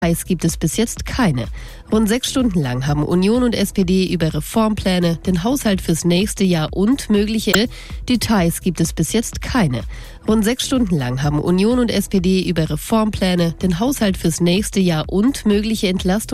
Details gibt es bis jetzt keine. Rund 6 Stunden lang haben Union und SPD über Reformpläne, den Haushalt fürs nächste Jahr und mögliche Details gibt es bis jetzt keine. Rund 6 Stunden lang haben Union und SPD über Reformpläne, den Haushalt fürs nächste Jahr und mögliche Entlastung